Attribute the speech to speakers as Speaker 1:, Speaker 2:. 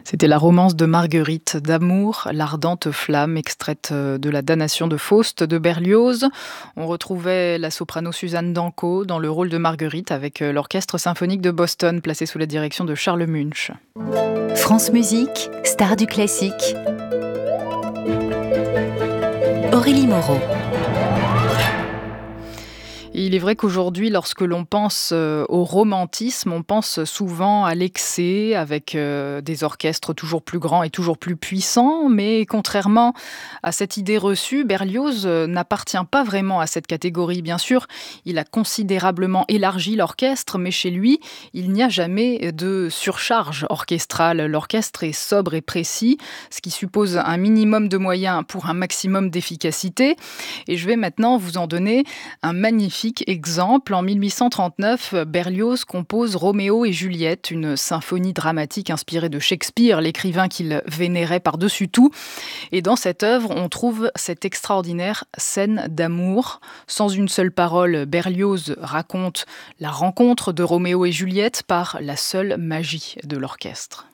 Speaker 1: C'était la romance de Marguerite, d'amour, l'ardente flamme, extraite de la damnation de Faust de Berlioz. On retrouvait la soprano Suzanne Danko dans le rôle de Marguerite avec l'orchestre symphonique de Boston placé sous la direction de Charles Munch.
Speaker 2: France Musique, star du classique. Aurélie Moreau.
Speaker 1: Et il est vrai qu'aujourd'hui, lorsque l'on pense au romantisme, on pense souvent à l'excès, avec des orchestres toujours plus grands et toujours plus puissants. Mais contrairement à cette idée reçue, Berlioz n'appartient pas vraiment à cette catégorie. Bien sûr, il a considérablement élargi l'orchestre, mais chez lui, il n'y a jamais de surcharge orchestrale. L'orchestre est sobre et précis, ce qui suppose un minimum de moyens pour un maximum d'efficacité. Et je vais maintenant vous en donner un magnifique exemple. En 1839, Berlioz compose Roméo et Juliette, une symphonie dramatique inspirée de Shakespeare, l'écrivain qu'il vénérait par-dessus tout. Et dans cette œuvre, on trouve cette extraordinaire scène d'amour. Sans une seule parole, Berlioz raconte la rencontre de Roméo et Juliette par la seule magie de l'orchestre.